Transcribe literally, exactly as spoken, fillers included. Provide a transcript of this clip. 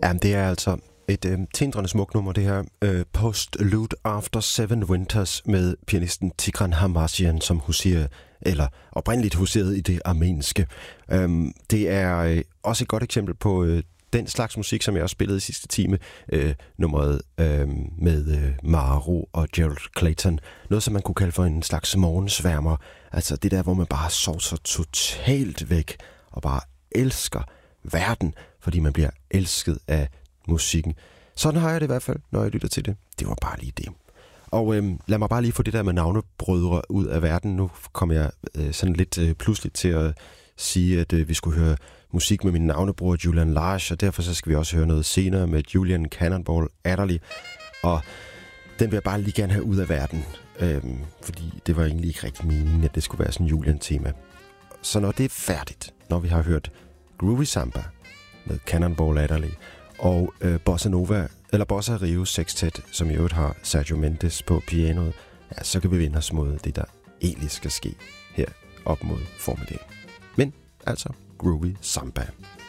Jamen, det er altså et øh, tindrende smukt nummer, det her. Øh, Postlude After Seven Winters med pianisten Tigran Hamasyan, som huserer, eller oprindeligt huserede i det armenske. Øhm, det er øh, også et godt eksempel på øh, den slags musik, som jeg også spillede i sidste time. Øh, nummeret øh, med øh, Maro og Gerald Clayton. Noget, som man kunne kalde for en slags morgensværmer. Altså det der, hvor man bare sover så totalt væk og bare elsker verden, fordi man bliver elsket af musikken. Sådan har jeg det i hvert fald, når jeg lytter til det. Det var bare lige det. Og øhm, lad mig bare lige få det der med navnebrødre ud af verden. Nu kom jeg øh, sådan lidt øh, pludselig til at sige, at øh, vi skulle høre musik med min navnebror Julian Lage, og derfor så skal vi også høre noget senere med Julian Cannonball Adderley. Og den vil jeg bare lige gerne have ud af verden, øhm, fordi det var egentlig ikke rigtig meningen, at det skulle være sådan en Julian-tema. Så når det er færdigt, når vi har hørt Groovy Samba med Cannonball Adderley, og øh, Bossa Nova, eller Bossa Rio Sextet, som i øvrigt har Sergio Mendes på pianoet, ja, så kan vi vende os mod det, der egentlig skal ske her op mod formiddag. Men altså, Groovy Samba.